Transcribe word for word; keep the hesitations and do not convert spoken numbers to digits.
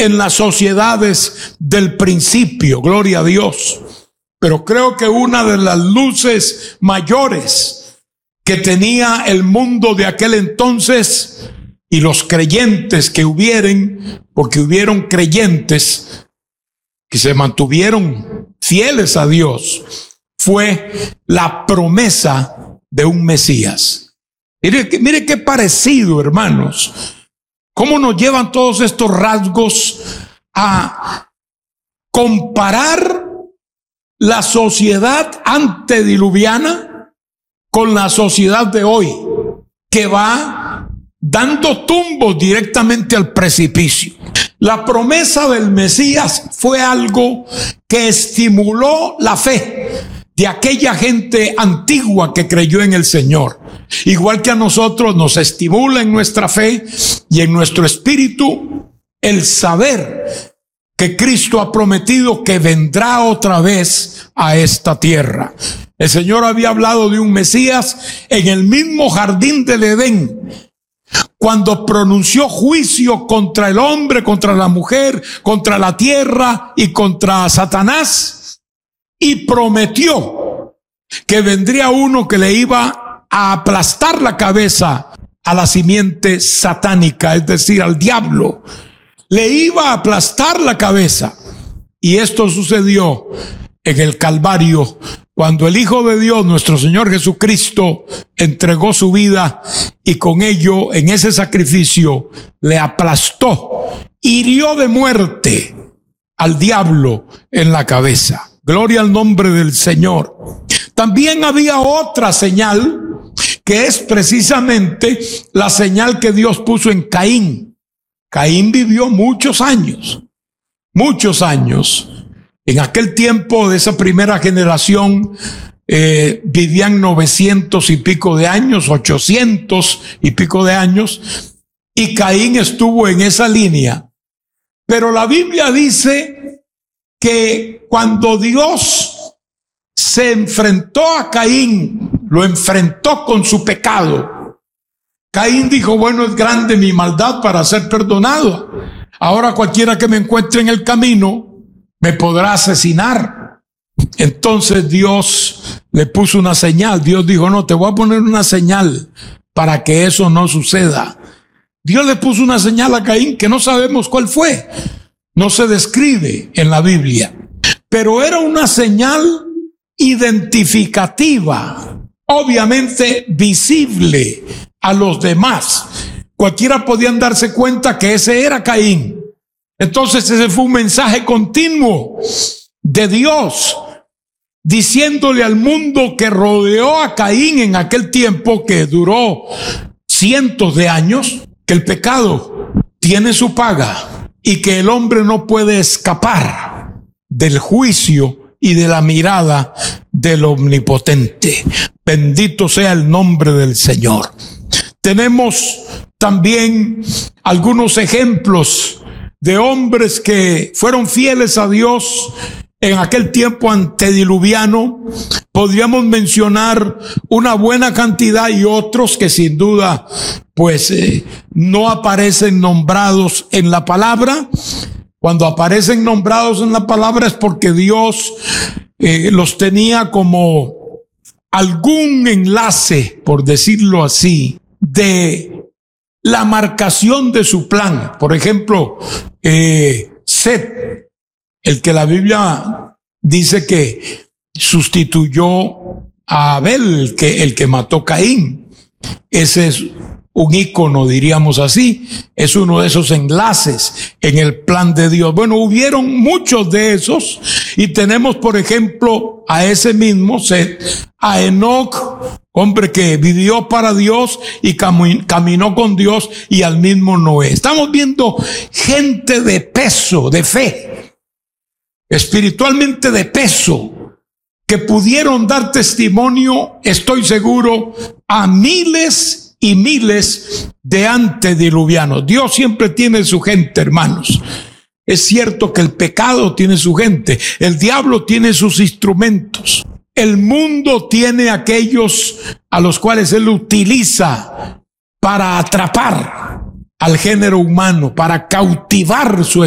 en las sociedades del principio, gloria a Dios. Pero creo que una de las luces mayores que tenía el mundo de aquel entonces y los creyentes que hubieren, porque hubieron creyentes que se mantuvieron fieles a Dios, fue la promesa de un Mesías. Mire, mire qué parecido, hermanos, cómo nos llevan todos estos rasgos a comparar la sociedad antediluviana con la sociedad de hoy, que va dando tumbos directamente al precipicio. La promesa del Mesías fue algo que estimuló la fe de aquella gente antigua que creyó en el Señor. Igual que a nosotros nos estimula en nuestra fe y en nuestro espíritu el saber que Cristo ha prometido que vendrá otra vez a esta tierra. El Señor había hablado de un Mesías en el mismo jardín del Edén, cuando pronunció juicio contra el hombre, contra la mujer, contra la tierra y contra Satanás, y prometió que vendría uno que le iba a aplastar la cabeza a la simiente satánica, es decir, al diablo. Le iba a aplastar la cabeza. Y esto sucedió en el Calvario, cuando el Hijo de Dios, nuestro Señor Jesucristo, entregó su vida y con ello, en ese sacrificio, le aplastó, hirió de muerte al diablo en la cabeza. Gloria al nombre del Señor. También había otra señal, que es precisamente la señal que Dios puso en Caín. Caín vivió muchos años, muchos años. En aquel tiempo de esa primera generación eh, vivían novecientos y pico de años, ochocientos y pico de años, y Caín estuvo en esa línea. Pero la Biblia dice que cuando Dios se enfrentó a Caín, lo enfrentó con su pecado, Caín dijo: bueno, es grande mi maldad para ser perdonado. Ahora cualquiera que me encuentre en el camino me podrá asesinar. Entonces Dios le puso una señal. Dios dijo: no, te voy a poner una señal para que eso no suceda. Dios le puso una señal a Caín que no sabemos cuál fue. No se describe en la Biblia. Pero era una señal identificativa, obviamente visible a los demás. Cualquiera podían darse cuenta que ese era Caín. Entonces ese fue un mensaje continuo de Dios, diciéndole al mundo que rodeó a Caín en aquel tiempo, que duró cientos de años, que el pecado tiene su paga y que el hombre no puede escapar del juicio y de la mirada del Omnipotente. Bendito sea el nombre del Señor. Tenemos también algunos ejemplos de hombres que fueron fieles a Dios en aquel tiempo antediluviano. Podríamos mencionar una buena cantidad y otros que sin duda pues eh, no aparecen nombrados en la palabra. Cuando aparecen nombrados en la palabra es porque Dios eh, los tenía como algún enlace, por decirlo así, de la marcación de su plan. Por ejemplo, eh, Set, el que la Biblia dice que sustituyó a Abel, el que, el que mató a Caín. Ese es un ícono, diríamos así, es uno de esos enlaces en el plan de Dios. Bueno, hubieron muchos de esos, y tenemos, por ejemplo, a ese mismo Set, a Enoc, hombre que vivió para Dios y cami- caminó con Dios, y al mismo Noé. Estamos viendo gente de peso, de fe, espiritualmente de peso, que pudieron dar testimonio, estoy seguro, a miles y miles de antediluvianos. Dios siempre tiene su gente, hermanos. Es cierto que el pecado tiene su gente, el diablo tiene sus instrumentos, el mundo tiene aquellos a los cuales él utiliza para atrapar al género humano, para cautivar su